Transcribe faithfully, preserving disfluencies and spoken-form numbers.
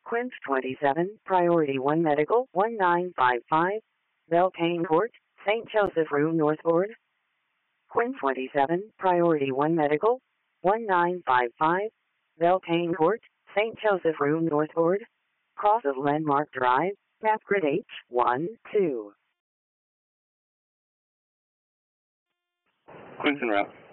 Quince twenty-seven, Priority one Medical, one nine five five, Beltane Court, Saint Joseph Room Northboard. Quince twenty-seven, Priority one Medical, one nine five five, Beltane Court, Saint Joseph Room Northboard. Cross of Landmark Drive, Map Grid H one two. Quince en route.